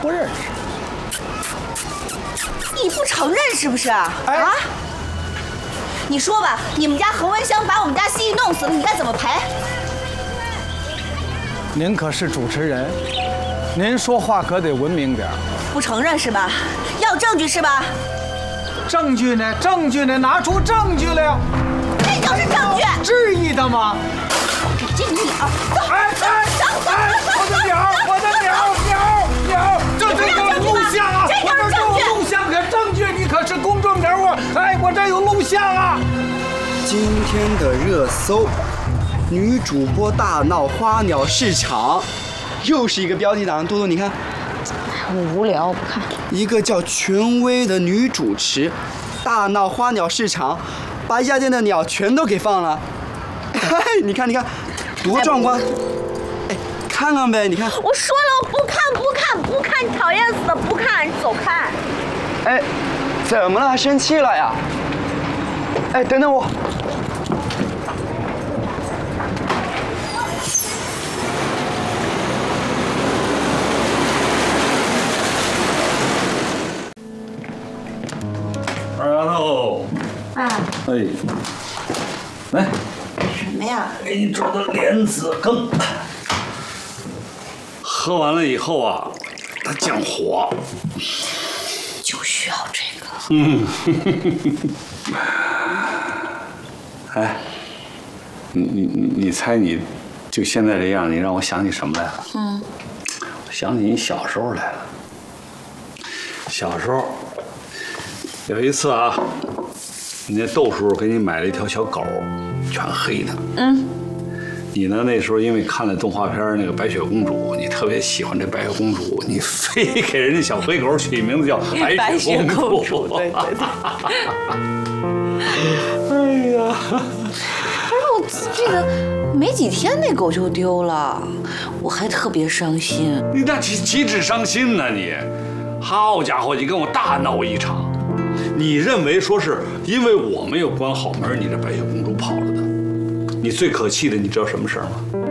不认识。 你不承认是不是啊？ 哎、 啊？你说吧，你们家恒温箱把我们家蜥蜴弄死了，你该怎么赔？ 您可是主持人，您说话可得文明点。 不承认是吧？要证据是吧？ 证据呢？证据呢？拿出证据来！ 这就是证据。 质疑的吗？ 你这鸟，走！ 我的鸟！这有录像啊！ 这就是证据。 录像可证据，你可是公众人物。哎，我这有录像啊！ 今天的热搜，女主播大闹花鸟市场，又是一个标题党。多多，你看。 我无聊，我不看。 一个叫权威的女主持，大闹花鸟市场，把一家店的鸟全都给放了。哎，你看，多壮观！哎，看看呗，你看。 我说了，我不看，你讨厌死了，不看，你走开。 哎，怎么了？还生气了呀？哎，等等我。 然后，哎，来， 什么呀？ 给你煮的莲子羹，喝完了以后啊，它降火。 就需要这个。 哎，你猜你就现在这样，你让我想起什么来了？我想起你小时候来了。小时候有一次啊，你那窦叔给你买了一条小狗，全黑的。你呢那时候因为看了动画片那个白雪公主，你特别喜欢这白雪公主，你非给人家小灰狗取名字叫白雪公主。 对。 哎呀！ 可是我这个没几天那狗就丢了，我还特别伤心。 你那岂止伤心呢你？好家伙，你跟我大闹一场！你认为说是因为我没有关好门，你这白雪公主跑了的？你最可气的，你知道什么事儿吗？